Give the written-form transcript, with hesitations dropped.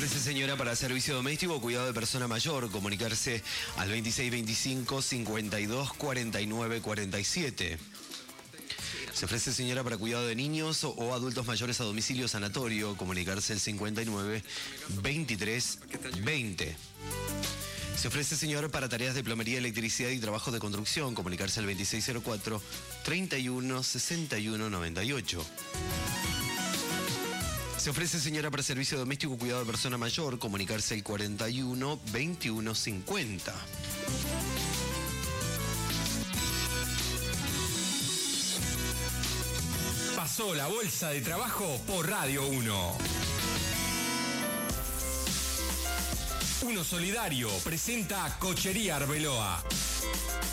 ofrece, señora, para servicio doméstico o cuidado de persona mayor, comunicarse al 2625 52 49 47. Se ofrece, señora, para cuidado de niños o adultos mayores a domicilio sanatorio, comunicarse al 59 23 20. Se ofrece, señor, para tareas de plomería, electricidad y trabajos de construcción, comunicarse al 2604 31 61 98. Se ofrece, señora, para servicio doméstico, cuidado de persona mayor, comunicarse al 41 21 50. Pasó la bolsa de trabajo por Radio 1. Uno Solidario presenta Cochería Arbeloa.